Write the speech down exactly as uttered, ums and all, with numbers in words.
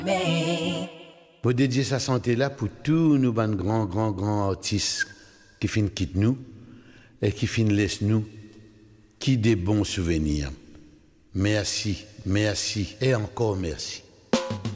Pour dédier sa santé là pour tous nos grands, grands, grands artistes qui finissent quitter nous et qui finissent laissent nous, qui des bons souvenirs. Merci, merci et encore merci.